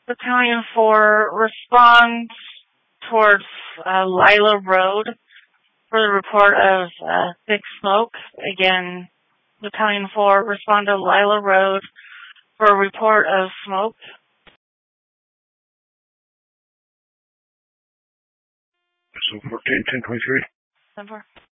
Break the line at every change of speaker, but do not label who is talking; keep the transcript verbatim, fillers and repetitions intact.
Battalion four, respond towards uh, Lila Road for the report of uh, thick smoke. Again, Battalion four, respond to Lila Road for a report of smoke.
So fourteen, ten twenty-three.
ten four.